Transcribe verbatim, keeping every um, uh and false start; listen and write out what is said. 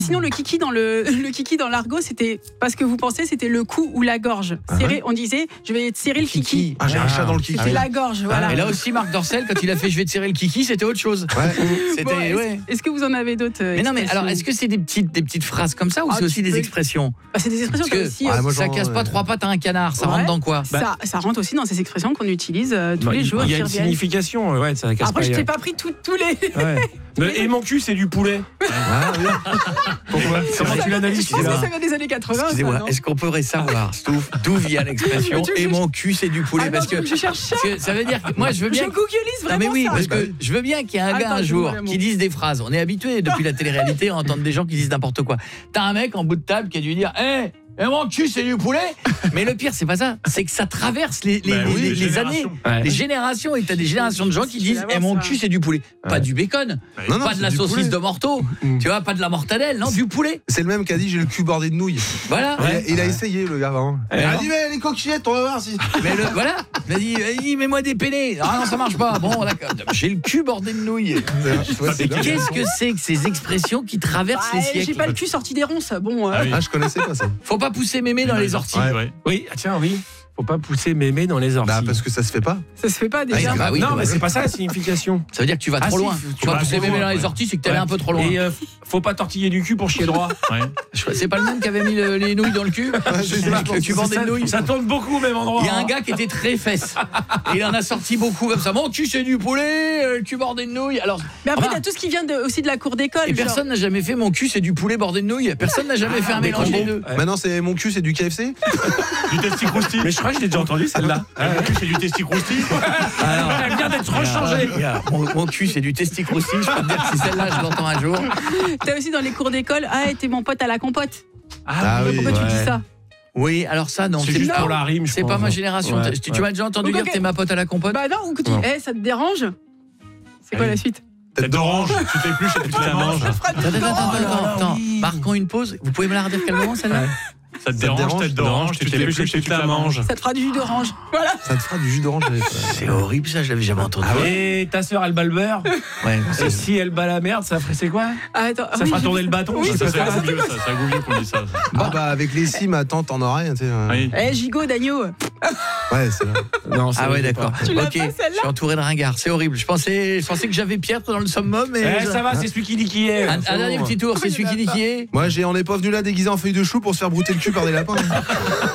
Sinon, le kiki dans le, le kiki dans l'argot, c'était parce que vous pensez, c'était le cou ou la gorge. Serré, on disait, je vais te serrer le kiki. Ah, j'ai un chat dans le kiki. C'était la gorge, voilà. Et là aussi, Marc Dorcel, quand il a fait je vais te serrer le kiki, c'était autre chose. Ouais. C'était, Bon, est-ce, ouais. est-ce que vous en avez d'autres euh, Mais non, mais expressions alors, est-ce que c'est des petites, des petites phrases comme ça ou Ah, c'est aussi tu des peux- expressions? Bah, c'est des expressions Parce que aussi. ah, euh, moi, ça genre, casse pas ouais. trois pattes à un canard, ça Ouais. rentre dans quoi? ça, ça rentre aussi dans ces expressions qu'on utilise euh, tous Bah, les jours. il y a qui une reviennent. signification, ouais, ça casse Après, pas. je t'ai pas pris tous tous les. Ouais. Mais- Et mon cul, c'est du poulet. Ah, oui. Pourquoi? Comment tu l'analyses Je pense que là ça vient des années quatre-vingts. ça, Excusez-moi, non est-ce qu'on pourrait savoir, Stouff, d'où vient l'expression Mais tu veux et que mon cul c'est du poulet? Ah non, Parce tu veux que que je cherche ça. parce que ça veut dire que moi je veux bien. Je googleise Non vraiment mais oui, ça. parce que je veux bien qu'il y ait un gars Attends, un je jour vois l'amour. qui dise des phrases. On est habitué depuis la télé-réalité à entendre des gens qui disent n'importe quoi. T'as un mec en bout de table qui a dû dire "Eh, et mon cul c'est du poulet". Mais le pire c'est pas ça, c'est que ça traverse les les, Bah les, oui, les- les les années, générations. Ouais. les générations et t'as des générations de gens qui Je disent vais "Eh mon l'avoir, cul ça. c'est du poulet". Pas Ouais. du bacon, Non, non, pas de c'est la du saucisse poulet. de Morteau, tu vois, pas de la mortadelle, non, du poulet. C'est le même qui a dit j'ai le cul bordé de nouilles. Voilà. Il a- Il a essayé le gars avant. Il a dit mais les coquillettes, on va voir si. Mais le, voilà, il a dit, vas-y, mets-moi des peinés. Ah non, ça marche pas. Bon, d'accord. J'ai le cul bordé de nouilles. Ouais, c'est bien. Qu'est-ce que c'est que ces expressions qui traversent Bah, les j'ai siècles? pas le cul sorti des ronces. Bon. euh, Ah oui. Ah, je connaissais pas ça. Faut pas pousser mémé dans les orties. Ouais, ouais. Oui, ah, tiens, oui. Faut pas pousser mémé dans les orties. Bah parce que ça se fait pas. Ça se fait pas Ah, déjà. bah oui, non, bah mais oui. c'est pas ça la signification. Ça veut dire que tu vas Ah, trop si, loin. tu Tu vas vas pousser trop mémé loin, dans les ouais. orties, c'est que t'allais Ouais. un peu trop loin. Et euh, faut pas tortiller du cul pour chier droit. Ouais. Je crois- C'est pas le même qui avait mis le- les nouilles dans le cul. je sais pas, Le cul bordé de ça, nouilles. ça tourne beaucoup au même endroit. Il y a un hein. gars qui était très fesse. Et il en a sorti beaucoup comme ça. Mon cul c'est du poulet, euh, le cul bordé de nouilles. Alors, Mais après, voilà. t'as tout ce qui vient de, aussi de la cour d'école. Et genre. personne n'a jamais fait mon cul c'est du poulet bordé de nouilles. Personne n'a jamais fait un des mélange des combos. deux. Ouais. Maintenant c'est mon cul c'est du K F C. Du testicrousti. Mais je crois que je l'ai déjà entendu celle-là. Mon cul, c'est du testicrousti. Alors, Elle vient d'être rechangée. Regarde, Mon, mon cul c'est du testicroussi, je peux te dire que si celle-là je l'entends un jour. T'as aussi dans les cours d'école. Ah, t'es mon pote à la compote. Ah oui. Pourquoi tu ouais. dis ça? Oui, alors ça non, C'est c'est juste pas, pour la rime, je c'est pense. pas ma génération. Ouais, tu tu ouais. m'as déjà entendu Donc, dire ok. que t'es ma pote à la compote? Bah non, ou que tu. Non. Eh, ça te dérange? C'est quoi Ah oui. la suite? Tête d'orange. Tu t'épluches et tu te la manges. Attends, attends, attends, attends, attends. Marquons une pause. Vous pouvez me la redire calmement celle-là? Ça te dérange, dérange, tête d'orange. Tu t'épluches et tu te la manges. Ça te fera du jus d'orange. Voilà. Ça te fera du jus d'orange. j'avais pas. C'est horrible ça, je l'avais jamais entendu. Et ta sœur, elle bat le beurre. Ouais, Et c'est- si elle bat la merde, ça ferait c'est quoi? Ah, attends. Ça oui, fera j'ai tourner vu le ça. bâton. Oui, ça, Ça, ça, c'est ça. à Gouvieux, ça. C'est à Gouvieux qu'on dit ça. Ah bah avec les cimes à tante en oreille, tu sais. euh, Oui. Eh, gigot d'agneau. Ouais, c'est vrai. Non, ça Ah ouais, je l'ai d'accord. pas. Tu l'as Ok, pas, je celle-là suis entouré de ringards, c'est horrible. Je pensais, je pensais que j'avais Pierre dans le summum, mais Eh, ça va, c'est celui qui dit qui est. un, un C'est dernier bon. petit tour, c'est celui qui dit qui est. Moi j'ai on est pas venu là déguisé en feuille de chou pour se faire brouter le cul par des lapins.